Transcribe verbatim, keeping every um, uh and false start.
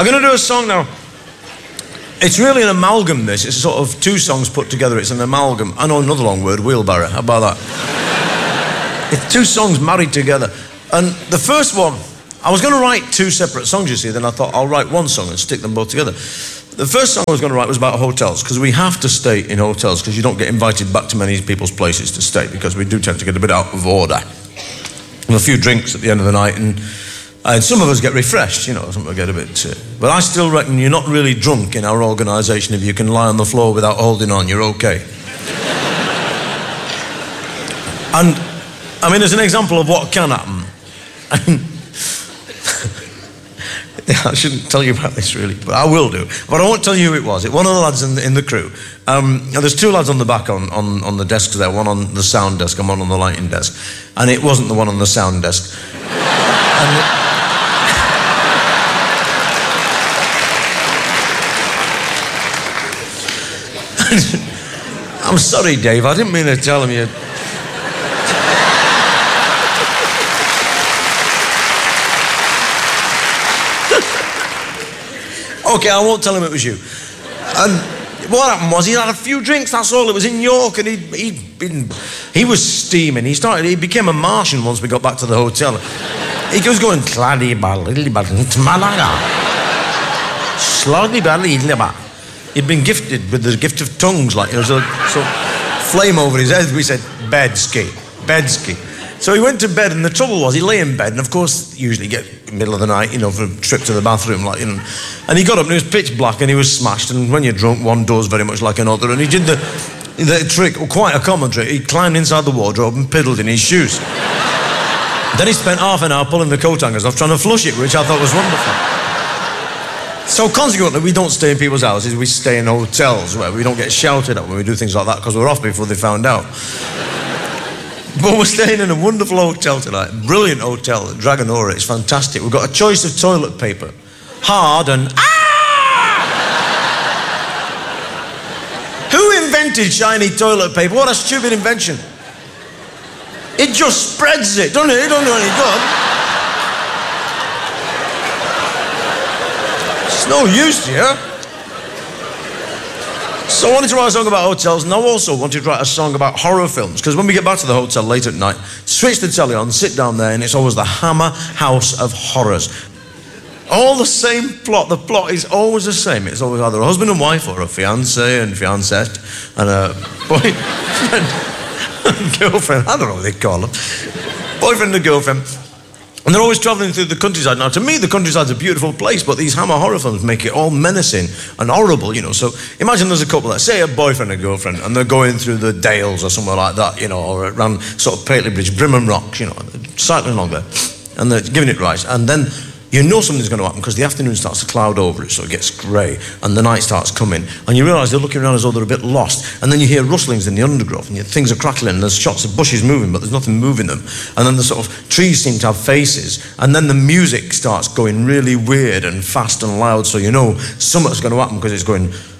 I'm going to do a song now. It's really an amalgam, this. It's sort of two songs put together. It's an amalgam. I know another long word, wheelbarrow. How about that? It's two songs married together. And the first one, I was going to write two separate songs, you see. Then I thought, I'll write one song and stick them both together. The first song I was going to write was about hotels, because we have to stay in hotels, because you don't get invited back to many people's places to stay, because we do tend to get a bit out of order. And a few drinks at the end of the night, and, and some of us get refreshed, you know, some of us get a bit... Uh, but I still reckon you're not really drunk in our organisation if you can lie on the floor without holding on, you're okay. And, I mean, as an example of what can happen... I shouldn't tell you about this really, but I will do. But I won't tell you who it was. It one of the lads in the, in the crew. Um, there's two lads on the back on, on, on the desks there, one on the sound desk and one on the lighting desk. And it wasn't the one on the sound desk. And it, I'm sorry, Dave, I didn't mean to tell him you... Okay, I won't tell him it was you. And what happened was he had a few drinks, that's all. It was in York, and he'd, he'd been... He was steaming. He started... He became a Martian once we got back to the hotel. He was going... He'd been gifted with the gift of tongues, like there was a sort of flame over his head. We said, Bedsky, Bedsky. So he went to bed, and the trouble was he lay in bed, and of course, usually get in the middle of the night, you know, for a trip to the bathroom, like, you know. And he got up, and it was pitch black, and he was smashed. And when you're drunk, one does very much like another. And he did the, the trick, well, quite a common trick. He climbed inside the wardrobe and piddled in his shoes. Then he spent half an hour pulling the coat hangers off, trying to flush it, which I thought was wonderful. So consequently, we don't stay in people's houses. We stay in hotels where we don't get shouted at when we do things like that, because we're off before they found out. But we're staying in a wonderful hotel tonight, brilliant hotel at Dragonora. It's fantastic. We've got a choice of toilet paper, hard and ah! Who invented shiny toilet paper? What a stupid invention! It just spreads it, doesn't it? It don't do any good. It's no use to you. So I wanted to write a song about hotels, and I also wanted to write a song about horror films, because when we get back to the hotel late at night, switch the telly on, sit down there, and it's always the Hammer House of Horrors. All the same plot. The plot is always the same. It's always either a husband and wife, or a fiancé and fiancette, and a boyfriend and girlfriend. I don't know what they call them. Boyfriend and girlfriend. And they're always travelling through the countryside. Now, to me, the countryside's a beautiful place, but these Hammer horror films make it all menacing and horrible, you know. So imagine there's a couple, let's say a boyfriend and girlfriend, and they're going through the Dales or somewhere like that, you know, or around sort of Paisley Bridge, Brimham Rocks, you know, cycling along there, and they're giving it right. And then you know something's going to happen, because the afternoon starts to cloud over it, so it gets grey, and the night starts coming, and you realise they're looking around as though they're a bit lost, and then you hear rustlings in the undergrowth, and you, things are crackling, and there's shots of bushes moving, but there's nothing moving them, and then the sort of trees seem to have faces, and then the music starts going really weird and fast and loud, so you know something's going to happen, because it's going...